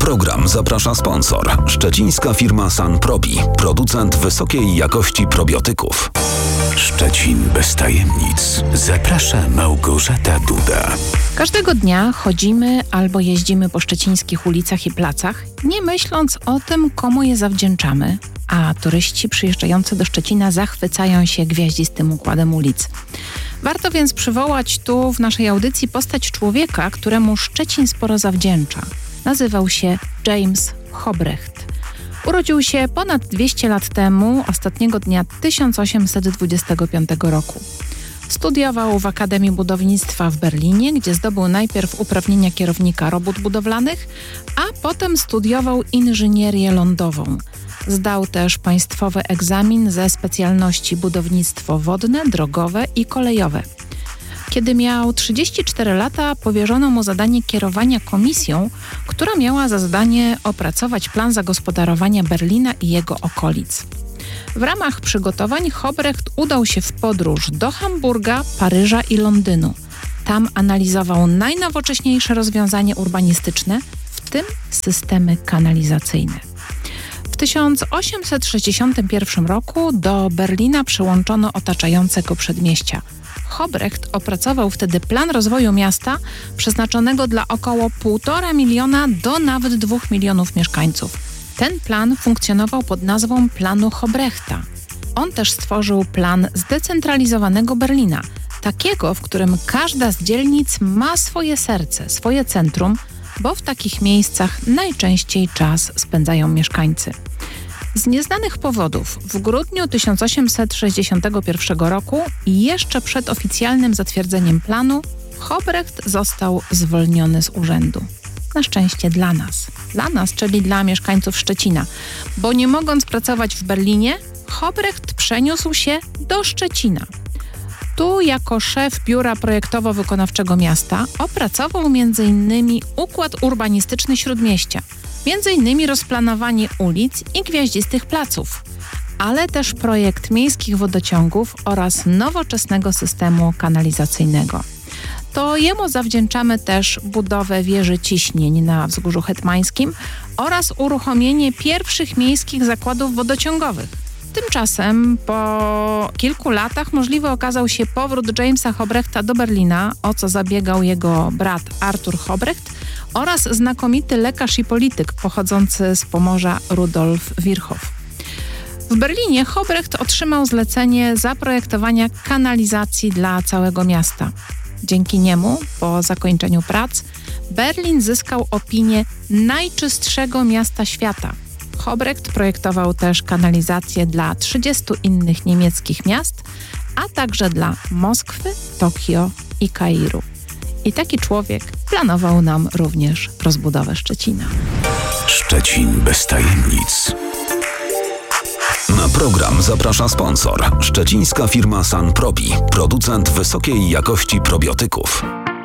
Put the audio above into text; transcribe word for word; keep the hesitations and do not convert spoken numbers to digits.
program zaprasza sponsor. Szczecińska firma Sanprobi, producent wysokiej jakości probiotyków. Szczecin bez tajemnic. Zaprasza Małgorzata Duda. Każdego dnia chodzimy albo jeździmy po szczecińskich ulicach i placach, nie myśląc o tym, komu je zawdzięczamy, a turyści przyjeżdżający do Szczecina zachwycają się gwiaździstym układem ulic. Warto więc przywołać tu w naszej audycji postać człowieka, któremu Szczecin sporo zawdzięcza. Nazywał się James Hobrecht. Urodził się ponad dwieście lat temu, ostatniego dnia tysiąc osiemset dwudziestego piątego roku. Studiował w Akademii Budownictwa w Berlinie, gdzie zdobył najpierw uprawnienia kierownika robót budowlanych, a potem studiował inżynierię lądową. Zdał też państwowy egzamin ze specjalności budownictwo wodne, drogowe i kolejowe. Kiedy miał trzydzieści cztery lata, powierzono mu zadanie kierowania komisją, która miała za zadanie opracować plan zagospodarowania Berlina i jego okolic. W ramach przygotowań Hobrecht udał się w podróż do Hamburga, Paryża i Londynu. Tam analizował najnowocześniejsze rozwiązania urbanistyczne, w tym systemy kanalizacyjne. W tysiąc osiemset sześćdziesiątym pierwszym roku do Berlina przyłączono otaczające go przedmieścia. Hobrecht opracował wtedy plan rozwoju miasta przeznaczonego dla około półtora miliona do nawet dwóch milionów mieszkańców. Ten plan funkcjonował pod nazwą planu Hobrechta. On też stworzył plan zdecentralizowanego Berlina, takiego, w którym każda z dzielnic ma swoje serce, swoje centrum, bo w takich miejscach najczęściej czas spędzają mieszkańcy. Z nieznanych powodów w grudniu tysiąc osiemset sześćdziesiątego pierwszego roku i jeszcze przed oficjalnym zatwierdzeniem planu Hobrecht został zwolniony z urzędu. Na szczęście dla nas. Dla nas, czyli dla mieszkańców Szczecina. Bo nie mogąc pracować w Berlinie, Hobrecht przeniósł się do Szczecina. Tu jako szef biura projektowo-wykonawczego miasta opracował między innymi układ urbanistyczny Śródmieścia, między innymi rozplanowanie ulic i gwiaździstych placów, ale też projekt miejskich wodociągów oraz nowoczesnego systemu kanalizacyjnego. To jemu zawdzięczamy też budowę wieży ciśnień na Wzgórzu Hetmańskim oraz uruchomienie pierwszych miejskich zakładów wodociągowych. Tymczasem po kilku latach możliwy okazał się powrót Jamesa Hobrechta do Berlina, o co zabiegał jego brat Artur Hobrecht oraz znakomity lekarz i polityk pochodzący z Pomorza Rudolf Virchow. W Berlinie Hobrecht otrzymał zlecenie zaprojektowania kanalizacji dla całego miasta. Dzięki niemu, po zakończeniu prac, Berlin zyskał opinię najczystszego miasta świata. Hobrecht projektował też kanalizację dla trzydziestu innych niemieckich miast, a także dla Moskwy, Tokio i Kairu. I taki człowiek planował nam również rozbudowę Szczecina. Szczecin bez tajemnic. Na program zaprasza sponsor. Szczecińska firma Sanprobi, producent wysokiej jakości probiotyków.